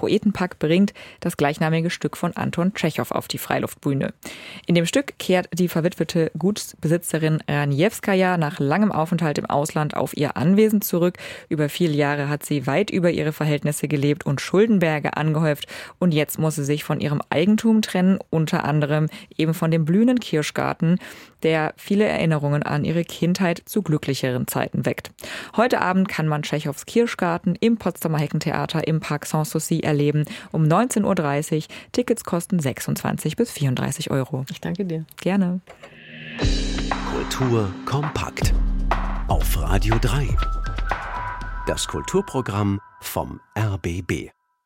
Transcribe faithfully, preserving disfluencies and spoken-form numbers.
Poetenpack bringt das gleichnamige Stück von Anton Tschechow auf die Freiluftbühne. In dem Stück kehrt die verwitwete Gutsbesitzerin Raniewskaja nach langem Aufenthalt im Ausland auf ihr Anwesen zurück. Über viele Jahre hat sie weit über ihre Verhältnisse gelebt und Schuldenberge angehäuft. Und jetzt muss sie sich von ihrem Eigentum trennen, unter anderem eben von dem blühenden Kirschgarten, der viele Erinnerungen an ihre Kindheit zu glücklicheren Zeiten weckt. Heute Abend kann man Tschechows Kirschgarten im Potsdamer Heckentheater im Park Sanssouci erleben. Um neunzehn Uhr dreißig. Tickets kosten sechsundzwanzig bis vierunddreißig Euro. Ich danke dir. Gerne. Kultur kompakt. Auf Radio drei. Das Kulturprogramm vom R B B.